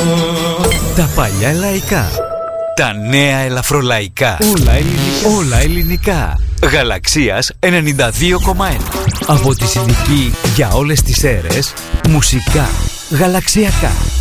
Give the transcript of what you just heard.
Τα παλιά λαϊκά, τα νέα ελαφρολαϊκά, όλα ελληνικά. Γαλαξίας 92,1. Από τη Συνδική για όλες τις αίρες, μουσικά γαλαξιακά.